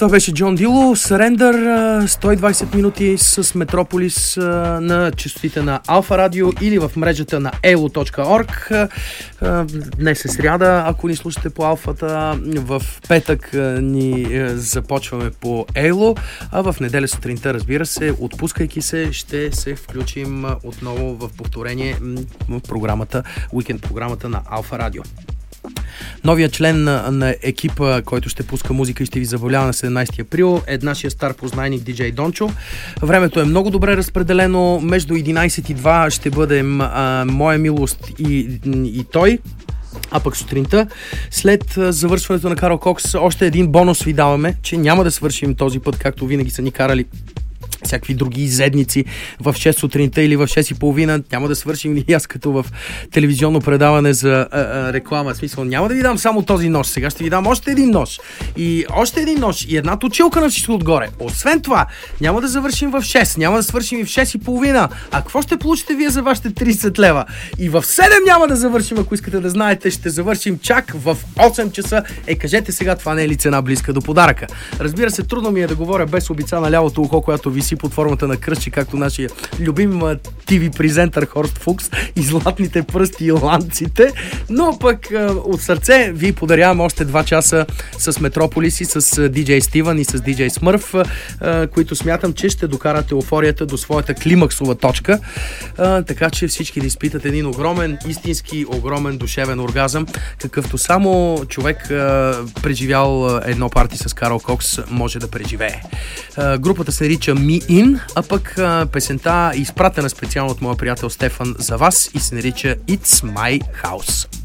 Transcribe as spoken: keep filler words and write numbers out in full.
Това беше Джон Дило, Surrender, сто и двайсет минути с Метрополис на честотите на Алфа Радио или в мрежата на elo точка орг. Днес е сряда, ако ни слушате по Алфата, в петък ни започваме по Elo, а в неделя сутринта, разбира се, отпускайки се, ще се включим отново в повторение в програмата, уикенд програмата на Алфа Радио. Новият член на, на екипа, който ще пуска музика и ще ви забавлява на седемнайсети април, е нашия стар познайник диджей Дончо. Времето е много добре разпределено. Между единайсет и два ще бъдем а, Моя милост и, и той. А пък сутринта, след завършването на Карл Кокс, още един бонус ви даваме, че няма да свършим този път, както винаги са ни карали всякакви други изедници в шест сутринта или в шест и половина. Няма да свършим и аз като в телевизионно предаване за а, а, реклама. В смисъл, няма да ви дам само този нож. Сега ще ви дам още един нож. И още един нож. И една точилка на всичко отгоре. Освен това, няма да завършим в шест. Няма да свършим и в шест и половина. А какво ще получите вие за вашите трийсет лева? И в седем няма да завършим, ако искате да знаете. Ще завършим чак в осем часа. Е, кажете сега, това не е ли цена близка до подаръка? Разбира се, трудно ми е да говоря без обица на лявото ухо, която виси под формата на кръстче, както нашия любим ти ви презентър Хорст Фукс и златните пръсти и ланците, но пък от сърце ви подарявам още два часа с Метрополис и с диджей Стивън и с диджей Смърф, които смятам, че ще докарат еуфорията до своята климаксова точка, така че всички да изпитат един огромен, истински огромен душевен оргазъм, какъвто само човек преживял едно парти с Карл Кокс може да преживее. Групата се нарича Me In, а пък а, песента е изпратена специално от моя приятел Стефан за вас и се нарича It's My House.